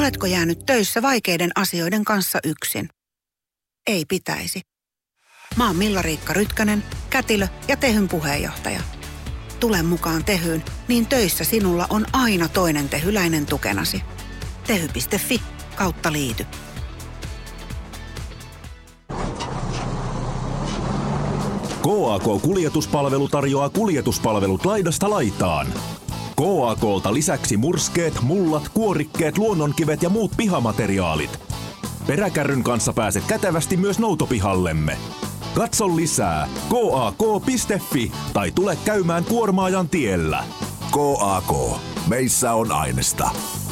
Oletko jäänyt töissä vaikeiden asioiden kanssa yksin? Ei pitäisi. Mä oon Milla-Riikka Rytkönen, kätilö ja Tehyn puheenjohtaja. Tule mukaan Tehyyn, niin töissä sinulla on aina toinen tehyläinen tukenasi. Tehy.fi/liity. KAK-kuljetuspalvelu tarjoaa kuljetuspalvelut laidasta laitaan. KAK:lta lisäksi murskeet, mullat, kuorikkeet, luonnonkivet ja muut pihamateriaalit. Peräkärryn kanssa pääset kätevästi myös noutopihallemme. Katso lisää KAK.fi tai tule käymään kuormaajan tiellä. KAK. Meissä on ainesta.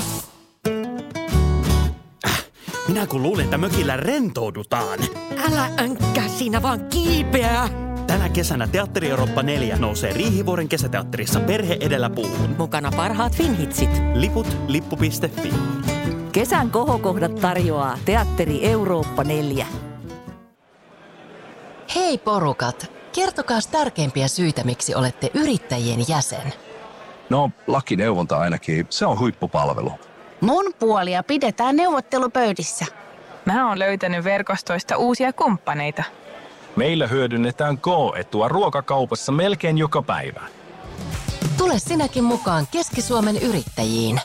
Minä kun luulin, että mökillä rentoudutaan. Älä änkkää siinä vaan kiipeää. Tänä kesänä Teatteri Eurooppa 4 nousee Riihivuoren kesäteatterissa Perhe edellä puuhun. Mukana parhaat finhitsit. Liput lippu.fi. Kesän kohokohdat tarjoaa Teatteri Eurooppa 4. Hei porukat, kertokaa tärkeimpiä syitä, miksi olette yrittäjien jäsen. No, lakineuvonta ainakin, se on huippupalvelu. Mun puolia pidetään neuvottelupöydissä. Mä oon löytänyt verkostoista uusia kumppaneita. Meillä hyödynnetään K-etua ruokakaupassa melkein joka päivä. Tule sinäkin mukaan Keski-Suomen yrittäjiin.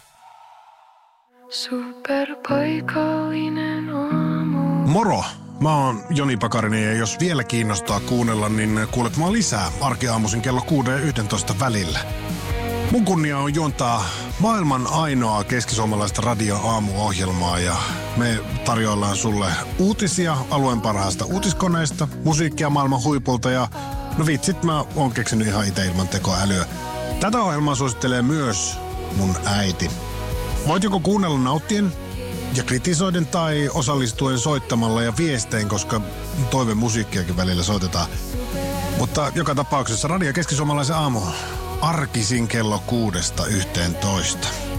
Superpaikallinen aamu. Moro! Mä oon Joni Pakarinen ja jos vielä kiinnostaa kuunnella, niin kuulet mua lisää arkiaamuisin kello 6 ja 11 välillä. Mun kunnia on juontaa maailman ainoa keskisuomalaista radio-aamuohjelmaa ja me tarjoillaan sulle uutisia alueen parhaasta uutiskoneesta, musiikkia maailman huipulta ja no vitsit, mä oon keksinyt ihan itse ilman tekoälyä. Tätä ohjelmaa suosittelee myös mun äiti. Voit joko kuunnella nauttien ja kritisoiden tai osallistuen soittamalla ja viestein, koska toivemusiikkiakin välillä soitetaan. Mutta joka tapauksessa Radio Keski-Suomalaisen aamu arkisin kello 6–11.